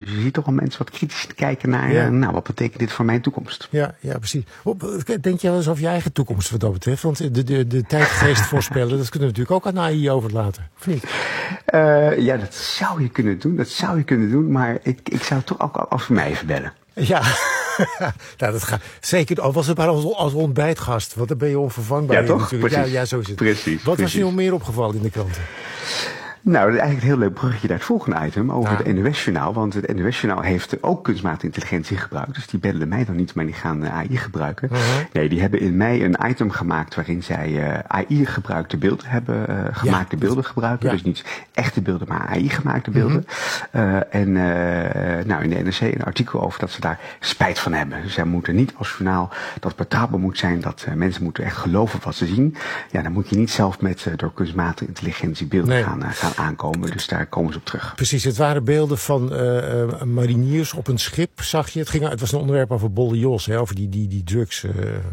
Dus je ziet toch wel mensen wat kritisch te kijken naar wat betekent dit voor mijn toekomst. Ja, precies. Denk je wel eens over je eigen toekomst wat dat betreft? Want de tijdgeest voorspellen, dat kunnen we natuurlijk ook aan AI overlaten, of niet? Ja, dat zou je kunnen doen. Maar ik zou het toch ook af voor mij even bellen. Ja, nou, dat gaat zeker. Al was het maar als ontbijtgast, want dan ben je onvervangbaar. Ja, toch? Natuurlijk. Precies. Ja, zo is het. Precies. Wat was je nog meer opgevallen in de kranten? Nou, dat is eigenlijk een heel leuk bruggetje naar het volgende item over het NOS-journaal. Want het NOS-journaal heeft ook kunstmatige intelligentie gebruikt. Dus die bellen mij dan niet, maar die gaan AI gebruiken. Nee, die hebben in mei een item gemaat waarin zij AI-gebruikte beelden hebben, gemaakte beelden gebruiken. Ja. Dus niet echte beelden, maar AI-gemaakte beelden. In de NRC een artikel over dat ze daar spijt van hebben. Dus zij moeten niet als journaal dat portabel moet zijn, dat mensen moeten echt geloven wat ze zien. Ja, dan moet je niet zelf met door kunstmatige intelligentie beelden gaan aankomen. Dus daar komen ze op terug. Precies, het waren beelden van mariniers op een schip, zag je. Het was een onderwerp over Bolle Jos, over die drugs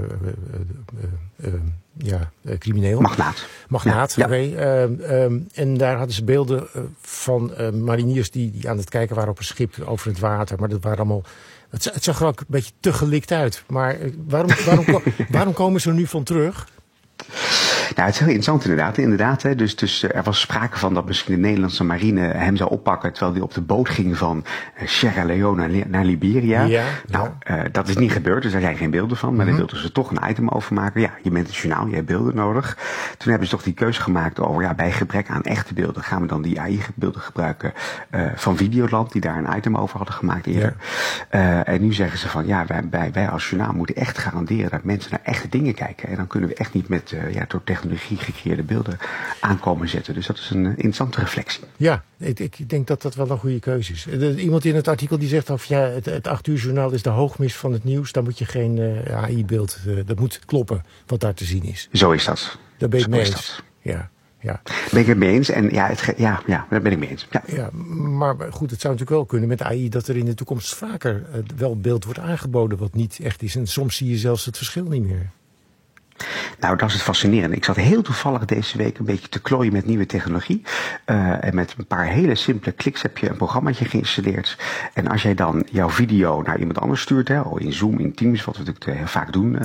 crimineel. Magnaat, ja. Oké. En daar hadden ze beelden van mariniers die aan het kijken waren op een schip over het water. Maar dat waren allemaal... Het zag er ook een beetje te gelikt uit. Maar waarom komen ze er nu van terug? Nou, het is heel interessant inderdaad. Hè. Dus er was sprake van dat misschien de Nederlandse marine hem zou oppakken terwijl hij op de boot ging van Sierra Leone naar Liberia. Dat is niet gebeurd, dus daar zijn geen beelden van. Maar daar wilden ze toch een item over maken. Ja, je bent een journaal, je hebt beelden nodig. Toen hebben ze toch die keuze gemaakt over, bij gebrek aan echte beelden gaan we dan die AI-beelden gebruiken van Videoland, die daar een item over hadden gemaakt eerder. Ja. En nu zeggen ze van, wij als journaal moeten echt garanderen dat mensen naar echte dingen kijken. En dan kunnen we echt niet met door technologie gecreëerde beelden aankomen zetten. Dus dat is een interessante reflectie. Ja, ik denk dat dat wel een goede keuze is. Iemand in het artikel die zegt of het 8 uur journaal is de hoogmis van het nieuws. Dan moet je geen AI-beeld, dat moet kloppen wat daar te zien is. Zo is dat. Daar ben je het mee eens. Ja. Ben ik het mee eens? En daar ben ik mee eens. Ja, maar goed, het zou natuurlijk wel kunnen met AI dat er in de toekomst vaker wel beeld wordt aangeboden wat niet echt is. En soms zie je zelfs het verschil niet meer. Nou, dat is het fascinerende. Ik zat heel toevallig deze week een beetje te klooien met nieuwe technologie. En met een paar hele simpele kliks heb je een programmaatje geïnstalleerd. En als jij dan jouw video naar iemand anders stuurt, in Zoom, in Teams, wat we natuurlijk heel vaak doen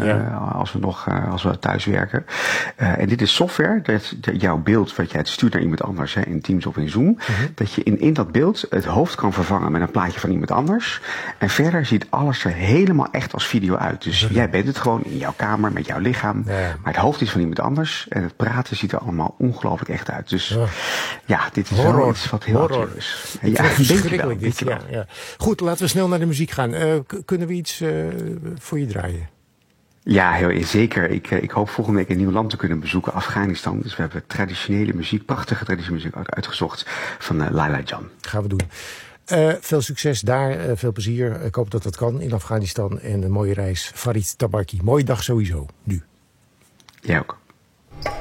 als we thuis werken. En dit is software, dat jouw beeld wat jij stuurt naar iemand anders, in Teams of in Zoom, dat je in dat beeld het hoofd kan vervangen met een plaatje van iemand anders. En verder ziet alles er helemaal echt als video uit. Dus jij bent het gewoon in jouw kamer met jouw lichaam. Maar het hoofd is van iemand anders. En het praten ziet er allemaal ongelooflijk echt uit. Dus dit is wel iets wat heel actueel is. Ja, verschrikkelijk dit. Ja. Goed, laten we snel naar de muziek gaan. Kunnen we iets voor je draaien? Ja, heel zeker. Ik hoop volgende week een nieuw land te kunnen bezoeken, Afghanistan. Dus we hebben traditionele muziek, prachtige traditionele muziek uitgezocht van Laila Jan. Gaan we doen. Veel succes daar, veel plezier. Ik hoop dat dat kan in Afghanistan. En een mooie reis. Farid Tabaki. Mooie dag sowieso, nu. Jij ook.